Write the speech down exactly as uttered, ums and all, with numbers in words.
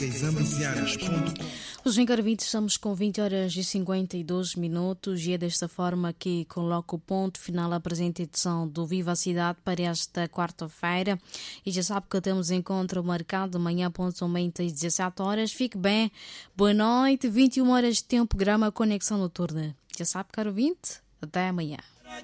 Os encarvidos, estamos com vinte horas e cinquenta e dois minutos e é desta forma que coloco o ponto final à presente edição do Viva a Cidade para esta quarta-feira. E já sabe que temos encontro marcado amanhã pontualmente às dezessete horas. Fique bem, boa noite, vinte e uma horas de tempo, programa Conexão Noturna. Já sabe, caro ouvinte, até amanhã.